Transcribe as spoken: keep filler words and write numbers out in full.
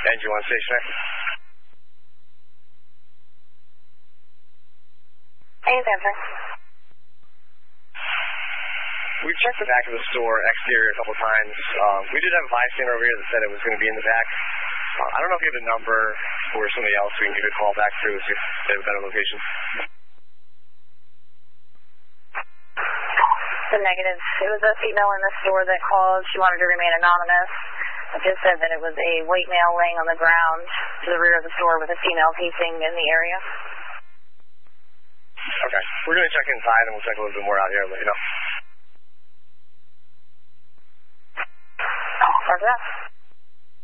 Engine one stationary. Hey, Samsung. We've checked the back of the store exterior a couple times. Um, we did have a bystander over here that said it was going to be in the back. Uh, I don't know if you have a number for somebody else we can give a call back to if they have a better location. The negative. It was a female in the store that called. She wanted to remain anonymous. It just said that it was a white male laying on the ground to the rear of the store with a female pacing in the area. Okay. We're going to check inside and we'll check a little bit more out here and let you know. Roger that.